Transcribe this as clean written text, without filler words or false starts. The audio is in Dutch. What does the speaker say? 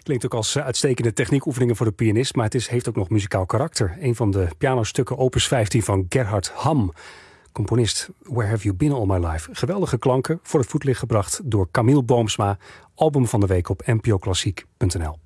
Klinkt ook als uitstekende techniekoefeningen voor de pianist, maar het heeft ook nog muzikaal karakter. Een van de pianostukken opus 15 van Gerhard Hamm, componist Where Have You Been All My Life. Geweldige klanken voor het voetlicht gebracht door Camille Boomsma. Album van de week op npoklassiek.nl.